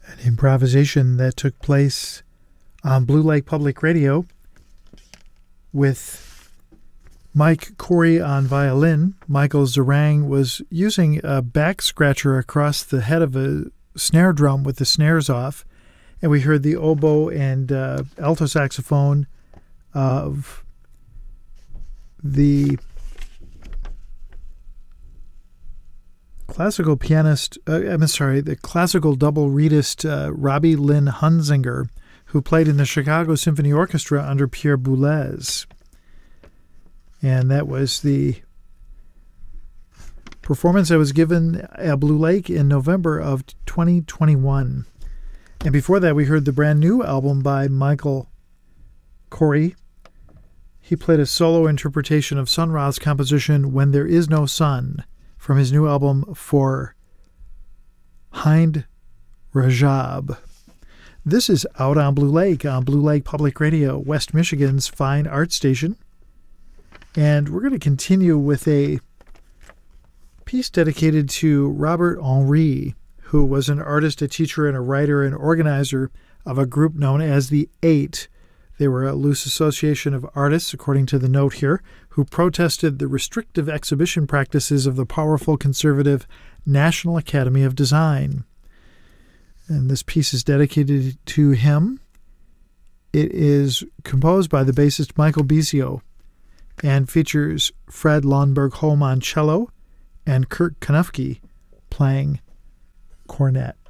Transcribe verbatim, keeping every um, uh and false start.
An improvisation that took place on Blue Lake Public Radio with Mike Corey on violin. Michael Zarang was using a back scratcher across the head of a snare drum with the snares off, and we heard the oboe and uh, alto saxophone of the classical pianist, uh, I'm sorry, the classical double reedist uh, Robbie Lynn Hunzinger, who played in the Chicago Symphony Orchestra under Pierre Boulez. And that was the performance that was given at Blue Lake in November of twenty twenty-one. And before that, we heard the brand new album by Michael Corey. He played a solo interpretation of Sun Ra's composition When There Is No Sun from his new album For Hind Rajab. This is Out on Blue Lake on Blue Lake Public Radio, West Michigan's fine art station. And we're going to continue with a piece dedicated to Robert Henri, who was an artist, a teacher, and a writer and organizer of a group known as the Eight. They were a loose association of artists, according to the note here, who protested the restrictive exhibition practices of the powerful conservative National Academy of Design. And this piece is dedicated to him. It is composed by the bassist Michael Bisio and features Fred Lundberg Holm on cello and Kurt Konufke playing cornet.